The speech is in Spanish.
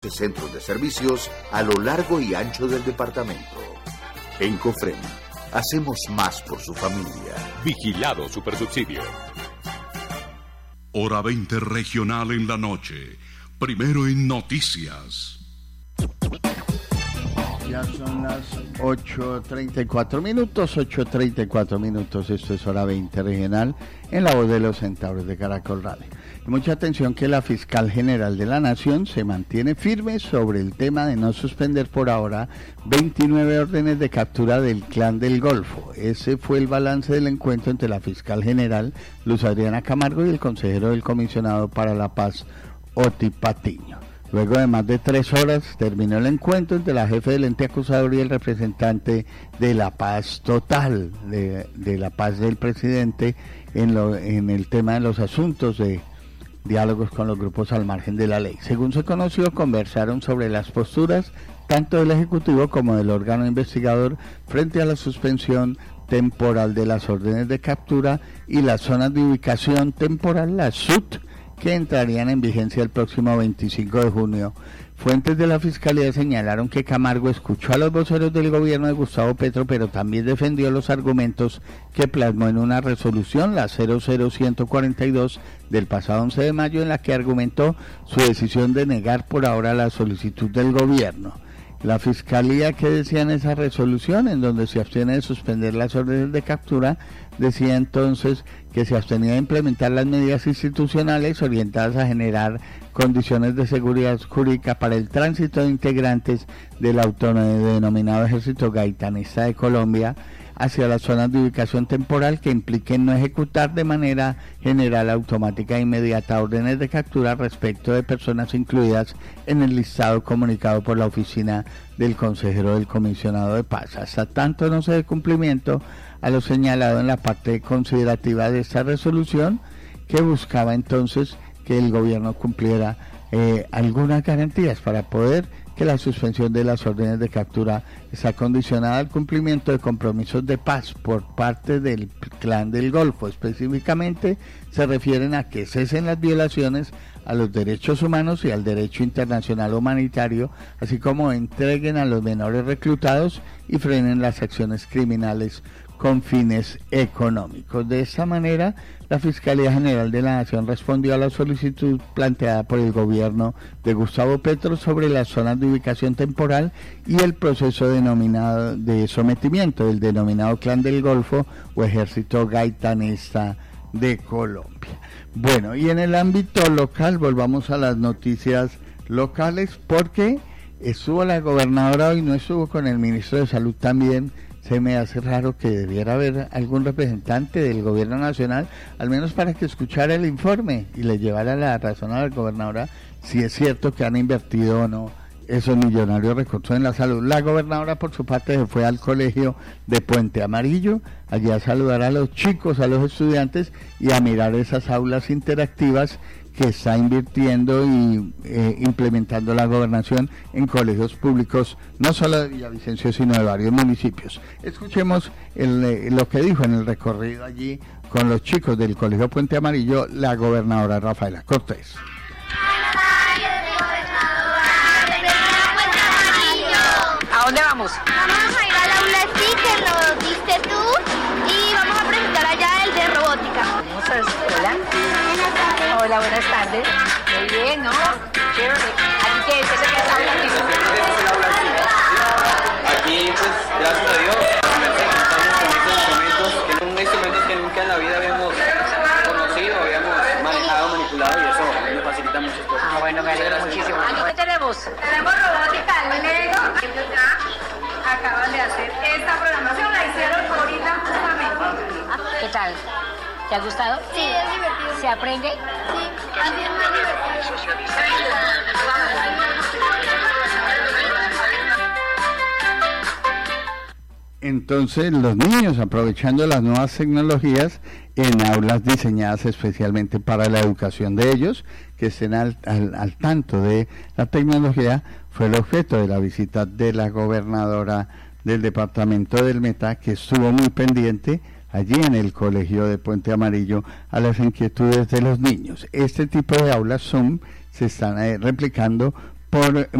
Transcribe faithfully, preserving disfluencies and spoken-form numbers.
veinte centros de servicios a lo largo y ancho del departamento. En Cofrem, hacemos más por su familia. Vigilado Supersubsidio. Hora veinte regional en la noche. Primero en noticias. Ya son las ocho treinta y cuatro minutos, ocho treinta y cuatro minutos, esto es Hora veinte regional en la voz de los centauros de Caracol Radio. Y mucha atención que la Fiscal General de la Nación se mantiene firme sobre el tema de no suspender por ahora veintinueve órdenes de captura del Clan del Golfo. Ese fue el balance del encuentro entre la Fiscal General Luz Adriana Camargo y el consejero del Comisionado para la Paz, Oti Patiño. Luego de más de tres horas terminó el encuentro entre la jefe del ente acusador y el representante de la paz total, de, de la paz del presidente en, lo, en el tema de los asuntos de diálogos con los grupos al margen de la ley. Según se conoció, conversaron sobre las posturas tanto del Ejecutivo como del órgano investigador frente a la suspensión temporal de las órdenes de captura y las zonas de ubicación temporal, la S U T, que entrarían en vigencia el próximo veinticinco de junio. Fuentes de la Fiscalía señalaron que Camargo escuchó a los voceros del gobierno de Gustavo Petro, pero también defendió los argumentos que plasmó en una resolución, la cero cero ciento cuarenta y dos del pasado once de mayo, en la que argumentó su decisión de negar por ahora la solicitud del gobierno. La Fiscalía, que decía en esa resolución, en donde se abstiene de suspender las órdenes de captura, decía entonces que se abstenía de implementar las medidas institucionales orientadas a generar condiciones de seguridad jurídica para el tránsito de integrantes del autodenominado Ejército Gaitanista de Colombia hacia las zonas de ubicación temporal que impliquen no ejecutar de manera general, automática e inmediata órdenes de captura respecto de personas incluidas en el listado comunicado por la oficina del consejero del Comisionado de Paz. Hasta tanto no se dé cumplimiento a lo señalado en la parte considerativa de esta resolución, que buscaba entonces que el gobierno cumpliera eh, algunas garantías para poder que la suspensión de las órdenes de captura está condicionada al cumplimiento de compromisos de paz por parte del Clan del Golfo. Específicamente se refieren a que cesen las violaciones a los derechos humanos y al derecho internacional humanitario, así como entreguen a los menores reclutados y frenen las acciones criminales con fines económicos. De esta manera, la Fiscalía General de la Nación respondió a la solicitud planteada por el gobierno de Gustavo Petro sobre las zonas de ubicación temporal y el proceso denominado de sometimiento del denominado Clan del Golfo o Ejército Gaitanista de Colombia. Bueno, y en el ámbito local, volvamos a las noticias locales, porque estuvo la gobernadora hoy, no estuvo con el ministro de Salud también. Se me hace raro que debiera haber algún representante del gobierno nacional, al menos para que escuchara el informe y le llevara la razón a la gobernadora si es cierto que han invertido o no esos millonarios recursos en la salud. La gobernadora, por su parte, se fue al colegio de Puente Amarillo, allí a saludar a los chicos, a los estudiantes y a mirar esas aulas interactivas que está invirtiendo y eh, implementando la gobernación en colegios públicos, no solo de Villavicencio, sino de varios municipios. Escuchemos el, eh, lo que dijo en el recorrido allí con los chicos del Colegio Puente Amarillo la gobernadora Rafaela Cortés. ¿A dónde vamos? Vamos a ir al aula sí que lo diste tú y vamos a presentar allá el de robótica. Vamos a la escuela. Hola, buenas tardes. Muy bien, ¿no? Chévere. ¿Aquí qué es? ¿Qué es el aula? Aquí, pues, gracias a Dios, estamos con estos instrumentos, que son instrumentos que nunca en la vida habíamos conocido, habíamos manejado, manipulado, y eso nos facilita muchas cosas. Ah, bueno, me alegro muchísimo. ¿Qué tenemos? Tenemos robótica, el Lego. Ellos ya acaban de hacer esta programación, la hicieron ahorita justamente. ¿Qué tal? ¿Te ha gustado? Sí, es divertido. ¿Se aprende? Sí, así es muy divertido. Entonces los niños, aprovechando las nuevas tecnologías en aulas diseñadas especialmente para la educación de ellos, que estén al, al, al tanto de la tecnología, fue el objeto de la visita de la gobernadora del departamento del Meta, que estuvo muy pendiente allí en el colegio de Puente Amarillo a las inquietudes de los niños. Este tipo de aulas Zoom se están eh, replicando por